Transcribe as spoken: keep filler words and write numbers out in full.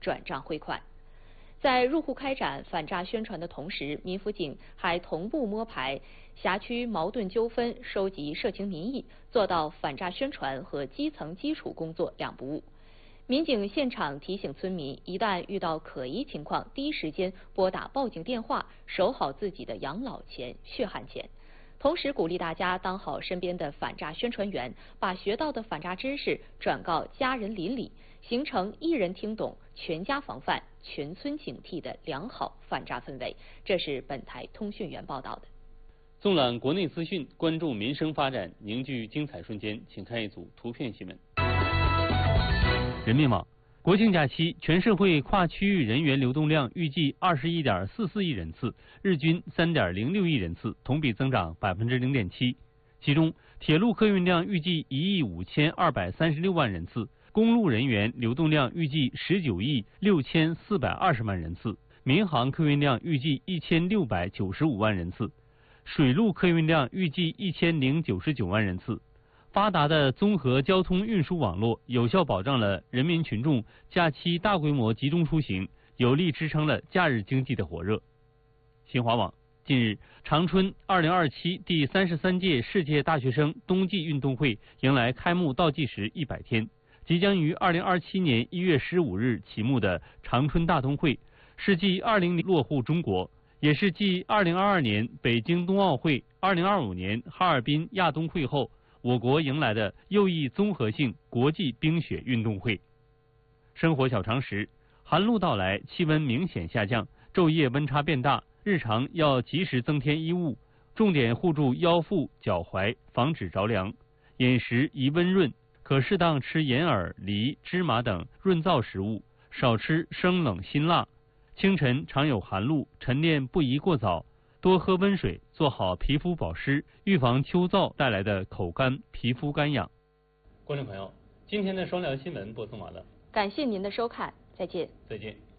转账汇款。在入户开展反诈宣传的同时，民辅警还同步摸排辖区矛盾纠纷，收集社情民意，做到反诈宣传和基层基础工作两不误。民警现场提醒村民，一旦遇到可疑情况，第一时间拨打报警电话，守好自己的养老钱、血汗钱。同时鼓励大家当好身边的反诈宣传员，把学到的反诈知识转告家人邻里，形成一人听懂、全家防范、全村警惕的良好反诈氛围。这是本台通讯员报道的。 纵览国内资讯，关注民生发展，凝聚精彩瞬间，请看一组图片新闻。人民网：国庆假期，全社会跨区域人员流动量预计二十一点四四亿人次，日均三点零六亿人次，同比增长百分之零点七。其中，铁路客运量预计一亿五千二百三十六万人次，公路人员流动量预计十九亿六千四百二十万人次，民航客运量预计一千六百九十五万人次，水陆客运量预计一千零九十九万人次。发达的综合交通运输网络有效保障了人民群众假期大规模集中出行，有力支撑了假日经济的火热。新华网：近日，长春二零二七第三十三届世界大学生冬季运动会迎来开幕倒计时一百天，即将于二零二七年一月十五日启幕的长春大冬会，是继二零落户中国，也是继二零二二年北京冬奥会、二零二五年哈尔滨亚冬会后，我国迎来的又一综合性国际冰雪运动会。生活小常识：寒露到来，气温明显下降，昼夜温差变大，日常要及时增添衣物，重点护住腰腹、脚踝，防止着凉。饮食宜温润，可适当吃银耳、梨、芝麻等润燥食物，少吃生冷辛辣。清晨常有寒露，晨练不宜过早，多喝温水，做好皮肤保湿，预防秋燥带来的口干、皮肤干痒。观众朋友，今天的双聊新闻播送完了， 感谢您的收看，再见。 再见。